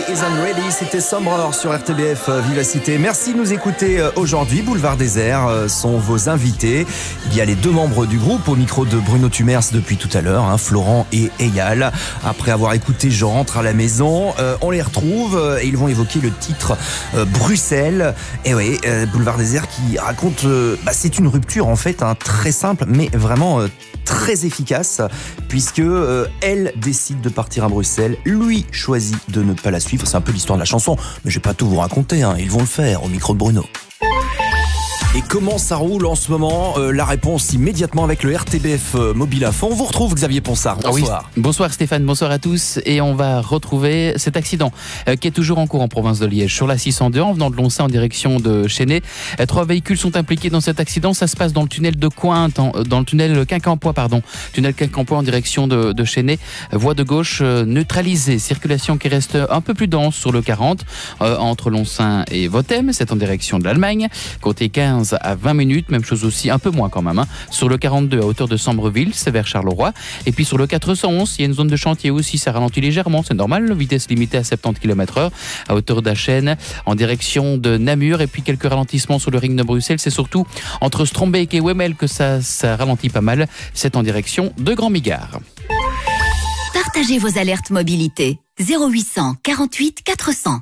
Isn't Ready, c'était Sombre sur RTBF Vivacité. Merci de nous écouter aujourd'hui. Boulevard Désert sont vos invités. Il y a les deux membres du groupe au micro de Bruno Tumers depuis tout à l'heure, Florent et Eyal. Après avoir écouté Je rentre à la maison, on les retrouve et ils vont évoquer le titre Bruxelles. Et oui, Boulevard Désert qui raconte, c'est une rupture en fait, très simple mais vraiment très efficace, puisque elle décide de partir à Bruxelles, lui choisit de ne pas la suivre. C'est un peu l'histoire de la chanson, mais je vais pas tout vous raconter, ils vont le faire au micro de Bruno. Et comment ça roule en ce moment? La réponse immédiatement avec le RTBF Mobile à fond. On vous retrouve Xavier Ponsard. Bonsoir. Oui. Bonsoir Stéphane, bonsoir à tous. Et on va retrouver cet accident qui est toujours en cours en province de Liège. Sur la 602 en venant de Lonçay en direction de Chesnay. 3 véhicules sont impliqués dans cet accident. Ça se passe dans le tunnel de Cointe, dans le tunnel Quincampoix, tunnel Quincampoix en direction de Chesnay. Voie de gauche neutralisée. Circulation qui reste un peu plus dense sur le 40 entre Lonçay et Vothème. C'est en direction de l'Allemagne. Côté 15 à 20 minutes, même chose aussi, un peu moins quand même, sur le 42 à hauteur de Sambreville, c'est vers Charleroi, et puis sur le 411, il y a une zone de chantier aussi, ça ralentit légèrement, c'est normal, vitesse limitée à 70 km/h, à hauteur d'Achen, en direction de Namur, et puis quelques ralentissements sur le ring de Bruxelles, c'est surtout entre Strombeek et Wemmel que ça ralentit pas mal, c'est en direction de Grand Migard. Partagez vos alertes mobilité, 0800 48 400.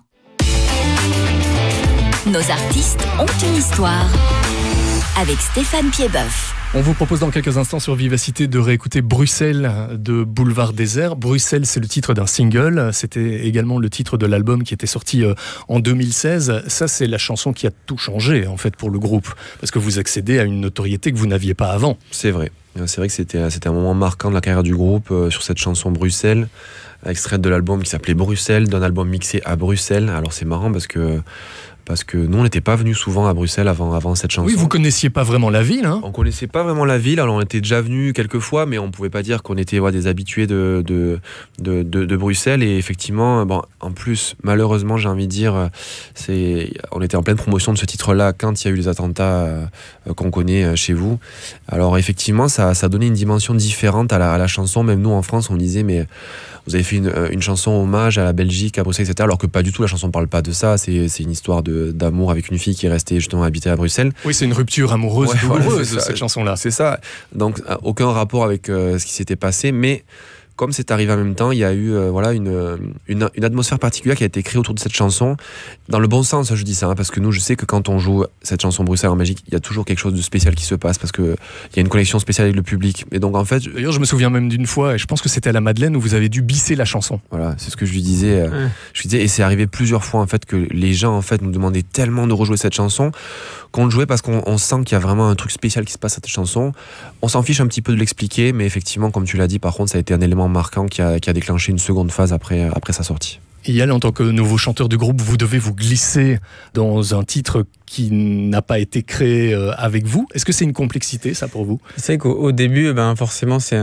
Nos artistes ont une histoire. Avec Stéphane Piedboeuf. On vous propose dans quelques instants sur Vivacité de réécouter Bruxelles de Boulevard Désert. Bruxelles, c'est le titre d'un single. C'était également le titre de l'album qui était sorti en 2016. Ça, c'est la chanson qui a tout changé, en fait, pour le groupe. Parce que vous accédez à une notoriété que vous n'aviez pas avant. C'est vrai. C'est vrai que c'était un moment marquant de la carrière du groupe sur cette chanson Bruxelles, extraite de l'album qui s'appelait Bruxelles, d'un album mixé à Bruxelles. Alors c'est marrant parce que nous, on n'était pas venus souvent à Bruxelles avant cette chanson. Oui, vous connaissiez pas vraiment la ville. On connaissait pas vraiment la ville. Alors on était déjà venus quelques fois, mais on pouvait pas dire qu'on était des habitués de Bruxelles. Et effectivement, en plus, malheureusement, j'ai envie de dire, on était en pleine promotion de ce titre-là quand il y a eu les attentats qu'on connaît chez vous. Alors effectivement, ça donnait une dimension différente à la chanson. Même nous, en France, on disait, mais vous avez fait une chanson hommage à la Belgique, à Bruxelles, etc. Alors que pas du tout, la chanson parle pas de ça. C'est une histoire d'amour avec une fille qui est restée justement habitée à Bruxelles. Oui, c'est une rupture amoureuse douloureuse, cette chanson-là. C'est ça. Donc, aucun rapport avec ce qui s'était passé, mais comme c'est arrivé en même temps, il y a eu une atmosphère particulière qui a été créée autour de cette chanson. Dans le bon sens, je dis ça, parce que nous, je sais que quand on joue cette chanson Bruxelles en Belgique, il y a toujours quelque chose de spécial qui se passe, parce qu'il y a une connexion spéciale avec le public. Et donc, en fait... D'ailleurs, je me souviens même d'une fois, et je pense que c'était à la Madeleine, où vous avez dû bisser la chanson. Voilà, c'est ce que je lui disais. Et c'est arrivé plusieurs fois, en fait, que les gens, en fait, nous demandaient tellement de rejouer cette chanson, qu'on le jouait parce qu'on sent qu'il y a vraiment un truc spécial qui se passe à cette chanson. On s'en fiche un petit peu de l'expliquer, mais effectivement, comme tu l'as dit, par contre, ça a été un élément marquant qui a déclenché une seconde phase après sa sortie. Yann, en tant que nouveau chanteur du groupe, vous devez vous glisser dans un titre qui n'a pas été créé avec vous. Est-ce que c'est une complexité, ça, pour vous? C'est vrai qu'au début, forcément, c'est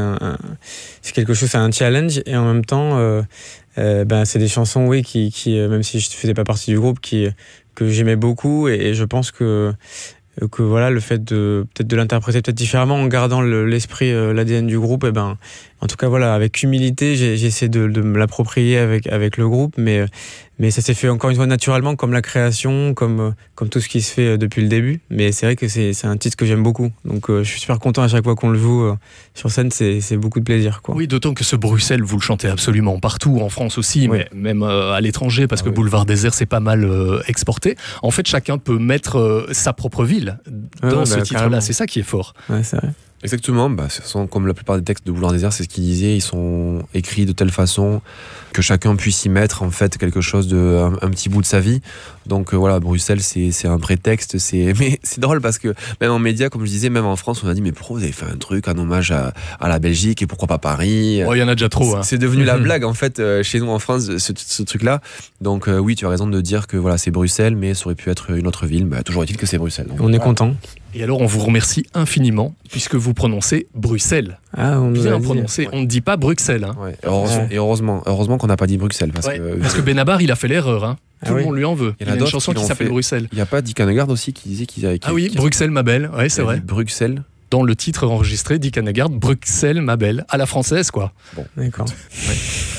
quelque chose, c'est un challenge, et en même temps, c'est des chansons, oui, qui même si je ne faisais pas partie du groupe, que j'aimais beaucoup, et je pense que voilà, le fait peut-être de l'interpréter peut-être différemment en gardant l'esprit, l'ADN du groupe, en tout cas voilà, avec humilité, j'essaie de me l'approprier avec le groupe, mais ça s'est fait encore une fois naturellement, comme la création, comme tout ce qui se fait depuis le début. Mais c'est vrai que c'est un titre que j'aime beaucoup, donc je suis super content à chaque fois qu'on le joue sur scène, c'est beaucoup de plaisir, quoi. Oui, d'autant que ce Bruxelles, vous le chantez absolument partout, en France aussi, oui. Mais même à l'étranger, parce que Boulevard Désert, c'est pas mal exporté. En fait, chacun peut mettre sa propre ville dans ce titre-là, carrément. C'est ça qui est fort. Ouais, c'est vrai. Exactement, comme la plupart des textes de Boulevard Désert, c'est ce qu'il disait, ils sont écrits de telle façon que chacun puisse y mettre en fait quelque chose un petit bout de sa vie. Donc voilà, Bruxelles, c'est un prétexte, mais c'est drôle parce que même en médias, comme je disais, même en France, on a dit mais pourquoi vous avez fait un truc en hommage à la Belgique et pourquoi pas Paris? Il y en a déjà trop. C'est devenu la blague en fait chez nous en France, ce truc-là. Donc oui, tu as raison de dire que voilà, c'est Bruxelles, mais ça aurait pu être une autre ville. Toujours est-il que c'est Bruxelles. Donc, on est content. Et alors, on vous remercie infiniment, puisque vous prononcez Bruxelles. On bien prononcé. On ne dit pas Bruxelles. Ouais. Et heureusement qu'on n'a pas dit Bruxelles. Parce que Benabar, il a fait l'erreur. Tout le monde lui en veut. Il y a une chanson qui s'appelle Bruxelles. Il n'y a pas Dick Hanegard aussi qui disait qu'ils avaient... Bruxelles, ma belle. Ouais, c'est vrai. Bruxelles. Dans le titre enregistré, Dick Hanegard, Bruxelles, ma belle. À la française, quoi. Bon, d'accord. Ouais.